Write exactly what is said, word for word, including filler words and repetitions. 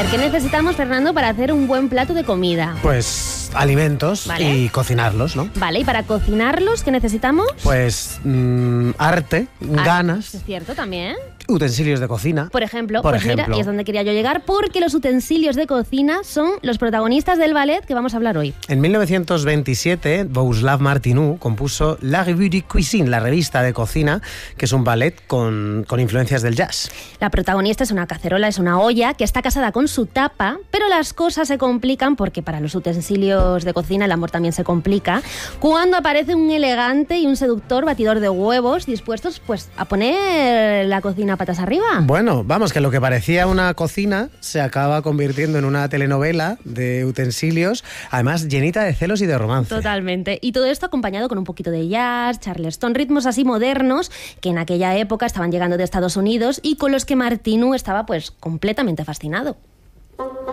¿Qué necesitamos, Fernando, para hacer un buen plato de comida? Pues alimentos, ¿vale? Y cocinarlos, ¿no? Vale, ¿y para cocinarlos qué necesitamos? Pues mmm, arte, Ar- ganas. Es cierto, también. Utensilios de cocina. Por ejemplo, Por pues ejemplo. mira, y es donde quería yo llegar, porque los utensilios de cocina son los protagonistas del ballet que vamos a hablar hoy. En mil novecientos veintisiete, Bohuslav Martinů compuso La Revue de Cuisine, la revista de cocina, que es un ballet con, con influencias del jazz. La protagonista es una cacerola, es una olla que está casada con su tapa, pero las cosas se complican porque para los utensilios de cocina el amor también se complica cuando aparece un elegante y un seductor batidor de huevos dispuestos pues a poner la cocina patas arriba. Bueno, vamos, que lo que parecía una cocina se acaba convirtiendo en una telenovela de utensilios, además llenita de celos y de romance. Totalmente. Y todo esto acompañado con un poquito de jazz, charleston, ritmos así modernos que en aquella época estaban llegando de Estados Unidos y con los que Martinů estaba pues completamente fascinado.